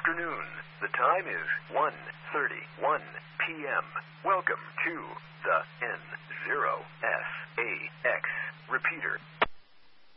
afternoon. The time is 1:31 p.m. Welcome to the N0SAX repeater.